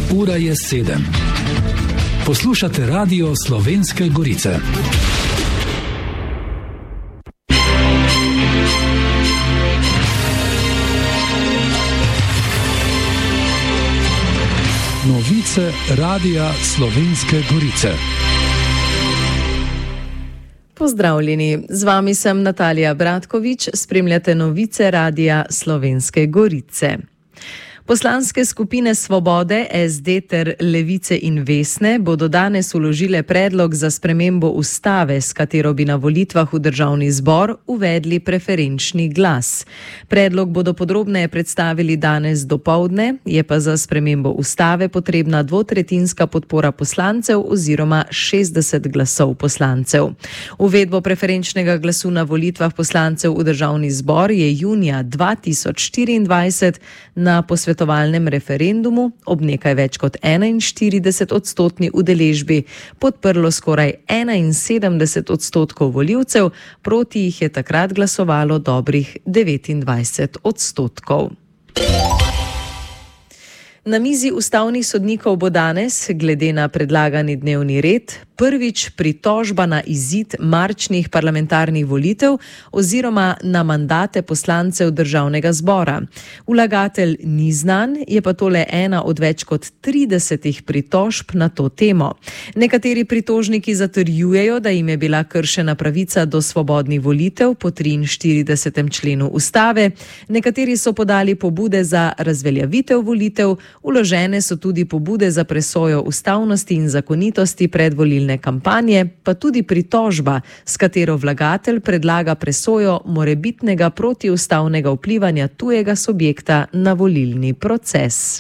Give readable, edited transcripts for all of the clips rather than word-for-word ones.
Ura je 7. Poslušate Radio Slovenske Gorice. Novice Radia Slovenske Gorice. Pozdravljeni, z vami sem Natalija Bratkovič, spremljate novice Radia Slovenske Gorice. Poslanske skupine Svobode, SD ter Levice in Vesne bodo danes vložile predlog za spremembo ustave, s katero bi na volitvah v državni zbor uvedli preferenčni glas. Predlog bodo podrobneje predstavili danes dopoldne, je pa za spremembo ustave potrebna dvotretjinska podpora poslancev oziroma 60 glasov poslancev. Uvedbo preferenčnega glasu na volitvah poslancev v državni zbor je junija 2024 na posvetovalnem referendumu ob nekaj več kot 41% udeležbi podprlo skoraj 71% volivcev, proti jih je takrat glasovalo dobrih 29%. Na mizi ustavnih sodnikov bo danes, glede na predlagani dnevni red, prvič pritožba na izid marčnih parlamentarnih volitev oziroma na mandate poslancev državnega zbora. Vlagatelj ni znan, je pa tole ena od več kot 30 pritožb na to temo. Nekateri pritožniki zatrjujejo, da jim je bila kršena pravica do svobodnih volitev po 43. členu ustave, nekateri so podali pobude za razveljavitev volitev, vložene so tudi pobude za presojo ustavnosti in zakonitosti predvolilne kampanje, pa tudi pritožba, s katero vlagatelj predlaga presojo morebitnega protiustavnega vplivanja tujega subjekta na volilni proces.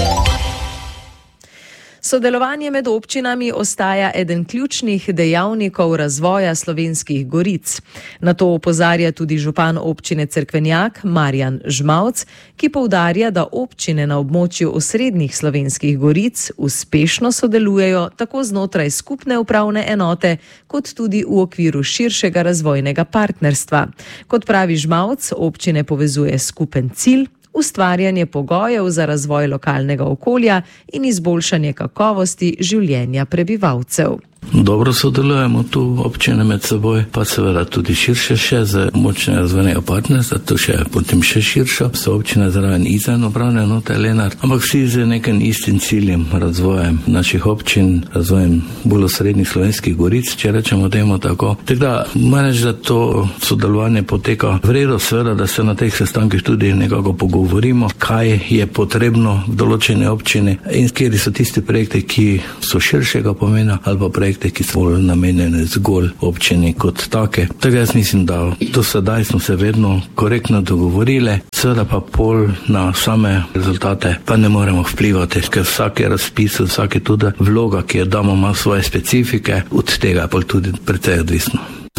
Sodelovanje med občinami ostaja eden ključnih dejavnikov razvoja Slovenskih Goric. Na to opozarja tudi župan občine Cerkvenjak Marjan Žmavc, ki poudarja, da občine na območju osrednjih Slovenskih Goric uspešno sodelujejo tako znotraj skupne upravne enote, kot tudi v okviru širšega razvojnega partnerstva. Kot pravi Žmavc, občine povezuje skupen cilj, ustvarjanje pogojev za razvoj lokalnega okolja in izboljšanje kakovosti življenja prebivalcev. Dobro sodelujemo tu občine med seboj, pa seveda tudi širše še z močne razvojnega partnerstva, to še potem še širšo, so občine zraven izven upravne enote Lenart, ampak vsi z nekim istim ciljem, razvojem naših občin, razvojem bolj osrednjih Slovenskih Goric, če rečemo temu tako. Tako da moram reči, da to sodelovanje poteka v redu, seveda, da se na teh sestankih tudi nekako pogovorimo, kaj je potrebno v določene občine in kjer so tisti projekti, ki so širšega pomena, ali pa projekti, ki so bolj namenjene zgolj občini kot take. Tako jaz mislim, da do sedaj smo se vedno korektno dogovorili, seveda pa pol na same rezultate pa ne moremo vplivati, ker vsake razpis, vsake tudi vloga, ki jo damo, ima svoje specifike, od tega pa tudi precej odvisno.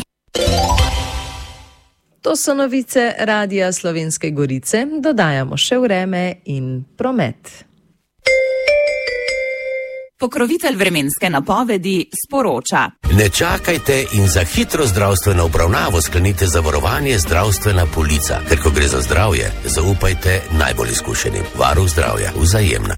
To so novice Radia Slovenske Gorice, dodajamo še vreme in promet. Pokrovitelj vremenske napovedi sporoča. Ne čakajte in za hitro zdravstveno obravnavo sklenite zavarovanje Zdravstvena polica, ker ko gre za zdravje, zaupajte najbolj izkušenim. Varuh zdravja, Vzajemna.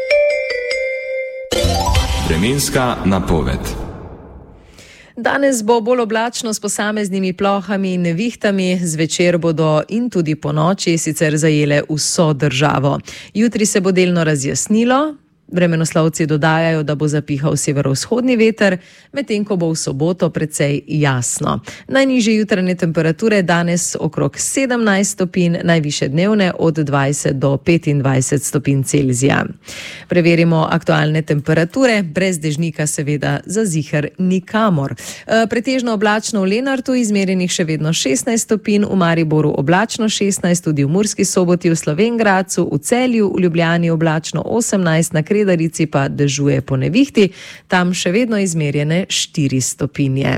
Vremenska napoved. Danes bo bolj oblačno s posameznimi plohami in nevihtami, zvečer bodo in tudi ponoči sicer zajele vso državo. Jutri se bo delno razjasnilo. Vremenoslovci dodajajo, da bo zapihal severovzhodni veter, medtem ko bo v soboto precej jasno. Najnižje jutranje temperature danes okrog 17 stopinj, najvišje dnevne od 20 do 25 stopinj Celzija. Preverimo aktualne temperature, brez dežnika seveda za ziher nikamor. Pretežno oblačno v Lenartu, izmerjenih še vedno 16 stopinj, v Mariboru oblačno 16, tudi v Murski Soboti, v Slovenj Gradcu, v Celju, v Ljubljani oblačno 18, na Kredarici pa dežuje po nevihti, tam še vedno izmerjene 4 stopinje.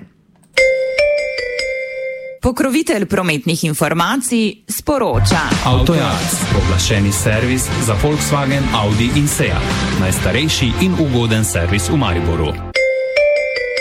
Pokrovitelj prometnih informacij sporoča. Avtojac, pooblaščeni servis za Volkswagen, Audi in Seat. Najstarejši in ugoden servis v Mariboru.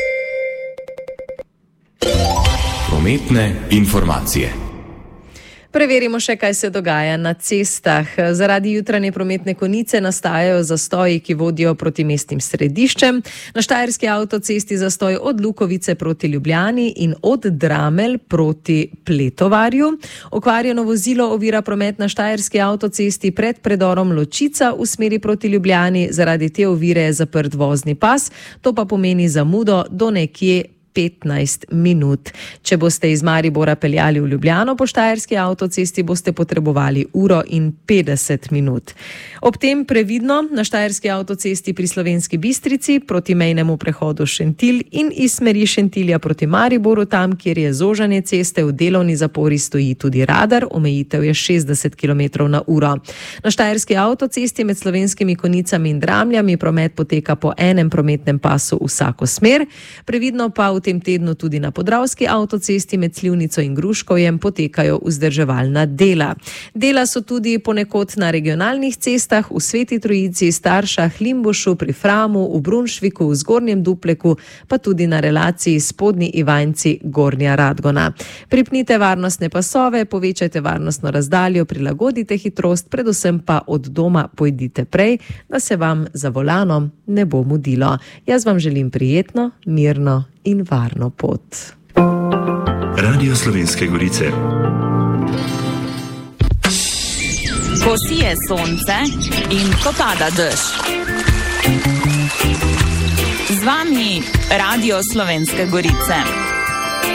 Prometne informacije. Preverimo še, kaj se dogaja na cestah. Zaradi jutranje prometne konice nastajajo zastoji, ki vodijo proti mestnim središčem. Na Štajerski avtocesti zastoj od Lukovice proti Ljubljani in od Dramelj proti Pletovarju. Okvarjeno vozilo ovira promet na Štajerski avtocesti pred predorom Ločica v smeri proti Ljubljani. Zaradi te ovire je zaprt vozni pas, to pa pomeni zamudo do nekje 15 minut. Če boste iz Maribora peljali v Ljubljano po Štajerski avtocesti, boste potrebovali 1:50 minut. Ob tem previdno na Štajerski avtocesti pri Slovenski Bistrici proti mejnemu prehodu Šentilj in iz smeri Šentilja proti Mariboru, tam, kjer je zožanje ceste v delovni zapori, stoji tudi radar, omejitev je 60 km/h. Na Štajerski avtocesti med Slovenskimi Konicami in Dramljami promet poteka po enem prometnem pasu vsako smer. Previdno pa v tem tednu tudi na Podravski avtocesti med Slivnico in Gruškovjem potekajo vzdrževalna dela. Dela so tudi ponekod na regionalnih cestah v Sveti Trojici, Staršah, Limbušu, pri Framu, v Brunšviku, v Zgornjem Dupleku, pa tudi na relaciji Spodnji Ivanjci, Gornja Radgona. Pripnite varnostne pasove, povečajte varnostno razdaljo, prilagodite hitrost, predvsem pa od doma pojdite prej, da se vam za volanom ne bo mudilo. Jaz vam želim prijetno, mirno in varno pot. Radio Slovenske Gorice. Ko sije sonce in ko pada dež. Z vami Radio Slovenske Gorice.